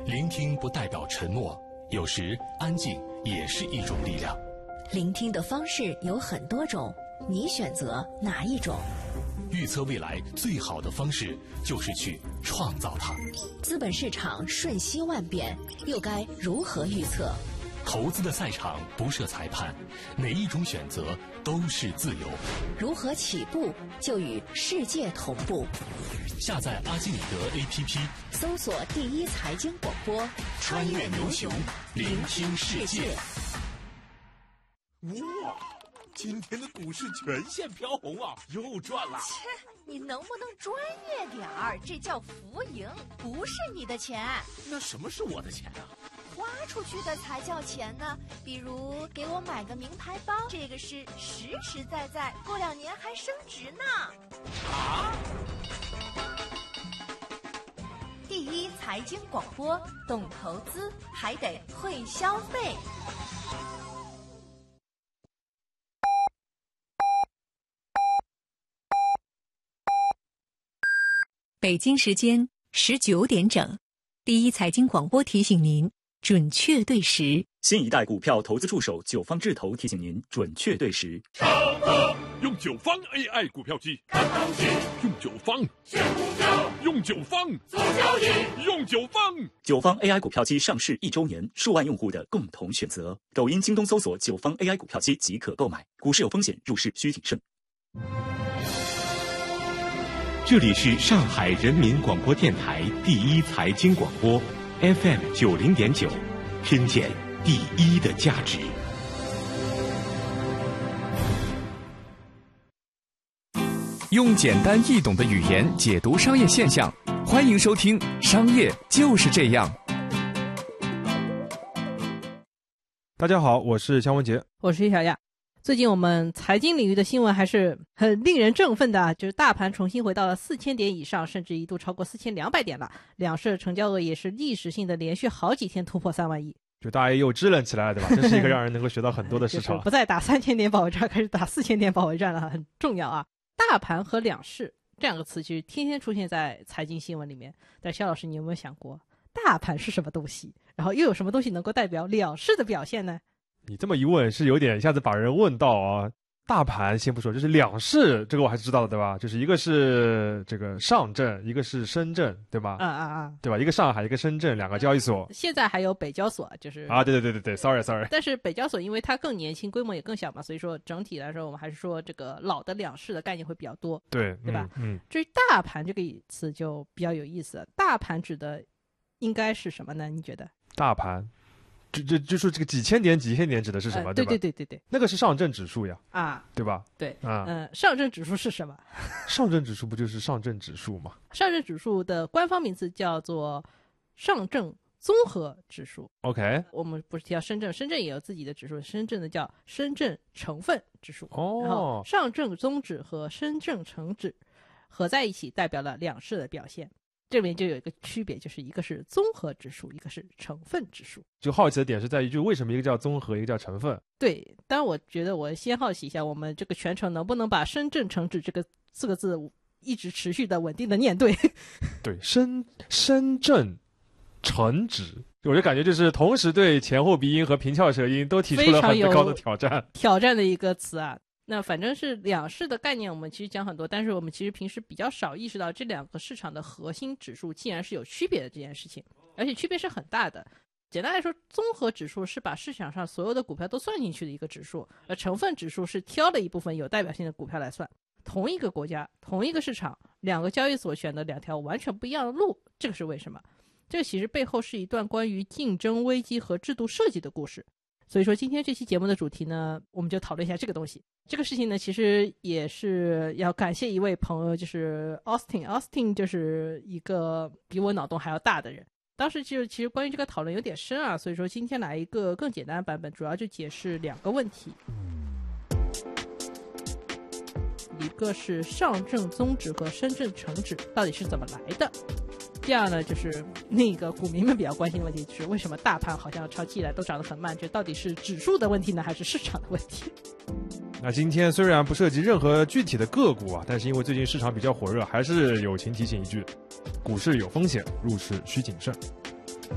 聆听不代表沉默，有时安静也是一种力量。 聆听的方式有很多种，你选择哪一种？ 预测未来最好的方式就是去创造它。 资本市场瞬息万变，又该如何预测？ 投资的赛场不设裁判，哪一种选择都是自由。 如何起步就与世界同步？ 下载阿基米德 APP， 搜索第一财经广播， 穿越牛熊，聆听世界。 哇，今天的股市全线飘红啊，又赚了。 切，你能不能专业点儿？这叫浮盈，不是你的钱。 那什么是我的钱啊？ 花出去的才叫钱呢。比如给我买个名牌包，这个是实实在在，过2年还升值呢。 啊！ 第一财经广播，懂投资还得会消费。 北京时间19点整，第一财经广播提醒您准确对时。 新一代股票投资助手九方智投提醒您准确对时。 用九方 AI 股票机看东西，用九方选股票，用九方做交易，用九方。 九方 AI 股票机上市1周年，数万用户的共同选择。抖音、京东搜索九方 AI 股票机即可购买。股市有风险，入市需谨慎。 这里是上海人民广播电台第一财经广播 FM 90.9，听见第一的价值。 用简单易懂的语言解读商业现象，欢迎收听《商业就是这样》。 大家好，我是肖文杰， 我是小亚。最近我们财经领域的新闻还是很令人振奋的啊，就是大盘重新回到了4000点以上，甚至一度超过4200点了。两市成交额也是历史性的连续好几天突破3万亿， 就大家又支棱起来了，对吧？这是一个让人能够学到很多的市场， 就是不再打3000点保卫战，开始打4000点保卫战了，很重要啊。大盘和两市这两个词其实天天出现在财经新闻里面，但肖老师，你有没有想过大盘是什么东西？然后又有什么东西能够代表两市的表现呢？ 你这么一问是有点一下子把人问到啊。大盘先不说，就是两市，这个我还是知道的，对吧？就是一个是这个上证，一个是深圳，对吧？对吧？一个上海，一个深圳，两个交易所。 现在还有北交所，就是啊，对 ，sorry。但是北交所因为它更年轻，规模也更小嘛，所以说整体来说，我们还是说这个老的两市的概念会比较多， 对吧？至于大盘这个词就比较有意思了，大盘指的应该是什么呢？你觉得？ 大盘。就是这个几千点指的是什么？ 对吧？ 对，那个是上证指数呀，对吧？ 对上证指数是什么？ 上证指数不就是上证指数吗？ 上证指数的官方名字叫做上证综合指数。 OK， 我们不是提到深圳也有自己的指数，深圳的叫深圳成分指数。然后上证综指和深圳成指合在一起，代表了两市的表现。这里面就有一个区别，就是一个是综合指数，一个是成分指数。 就好奇的点是在于，就为什么一个叫综合，一个叫成分？ 对，当然我觉得我先好奇一下，我们这个全程能不能把深圳成指这个4个字一直持续的稳定的念对？ 对，深圳成指，我就感觉就是同时对前后鼻音和平翘舌音都提出了很高的挑战的一个词啊。那反正是两市的概念我们其实讲很多，但是我们其实平时比较少意识到这两个市场的核心指数竟然是有区别的这件事情，而且区别是很大的。简单来说，综合指数是把市场上所有的股票都算进去的一个指数，而成分指数是挑了一部分有代表性的股票来算。同一个国家，同一个市场，两个交易所选的两条完全不一样的路，这个是为什么？这个其实背后是一段关于竞争危机和制度设计的故事。所以说今天这期节目的主题呢，我们就讨论一下这个东西。这个事情呢，其实也是要感谢一位朋友，就是 Austin 就是一个比我脑洞还要大的人。当时其实关于这个讨论有点深啊，所以说今天来一个更简单的版本，主要就解释2个问题。一个是上证综指和深圳成指到底是怎么来的，第二呢，就是那个股民们比较关心的问题，就是为什么大盘好像长期以来都涨得很慢，这到底是指数的问题呢，还是市场的问题？ 那今天虽然不涉及任何具体的个股啊，但是因为最近市场比较火热，还是友情提醒一句：股市有风险，入市需谨慎。